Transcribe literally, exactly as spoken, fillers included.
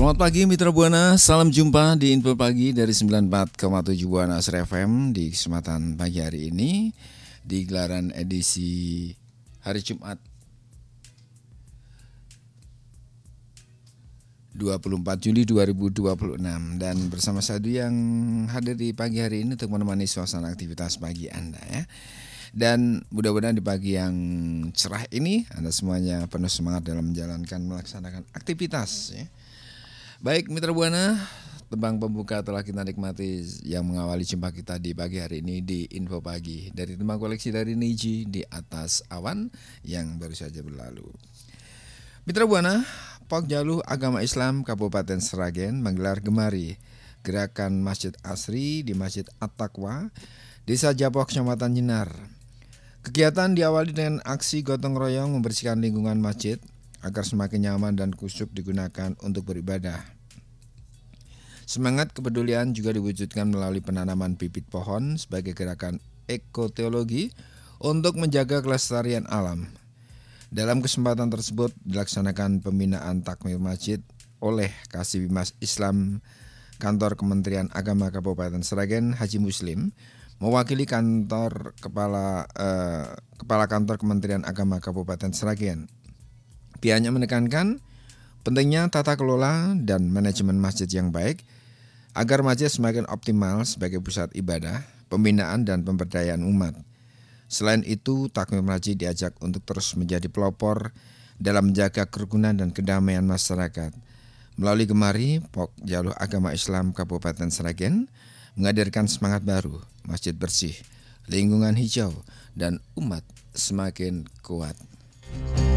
Selamat pagi Mitra Buana, salam jumpa di Info Pagi dari sembilan puluh empat koma tujuh Buana Asri F M di kesempatan pagi hari ini di gelaran edisi hari Jumat dua puluh empat Juli dua ribu dua puluh enam, dan bersama saya yang hadir di pagi hari ini untuk menemani suasana aktivitas pagi Anda ya. Dan mudah-mudahan di pagi yang cerah ini Anda semuanya penuh semangat dalam menjalankan melaksanakan aktivitas ya. Baik Mitra Buana, tembang pembuka telah kita nikmati yang mengawali jumpa kita di pagi hari ini di Info Pagi dari tembang koleksi dari Niji Di Atas Awan yang baru saja berlalu. Mitra Buana, Pokjaluh Agama Islam Kabupaten Sragen menggelar Gemari, gerakan Masjid Asri di Masjid At-Taqwa, Desa Japok, Kecamatan Nyenar. Kegiatan diawali dengan aksi gotong royong membersihkan lingkungan masjid agar semakin nyaman dan khusyuk digunakan untuk beribadah. Semangat kepedulian juga diwujudkan melalui penanaman bibit pohon sebagai gerakan ekoteologi untuk menjaga kelestarian alam. Dalam kesempatan tersebut dilaksanakan pembinaan takmir masjid oleh Kasih Bimas Islam Kantor Kementerian Agama Kabupaten Sragen Haji Muslim, mewakili kantor kepala eh, kepala kantor Kementerian Agama Kabupaten Sragen. Pihaknya menekankan pentingnya tata kelola dan manajemen masjid yang baik agar masjid semakin optimal sebagai pusat ibadah, pembinaan dan pemberdayaan umat. Selain itu, takmir masjid diajak untuk terus menjadi pelopor dalam menjaga kerukunan dan kedamaian masyarakat. Melalui Gemari, Pokjaluh Agama Islam Kabupaten Sragen menghadirkan semangat baru, masjid bersih, lingkungan hijau, dan umat semakin kuat.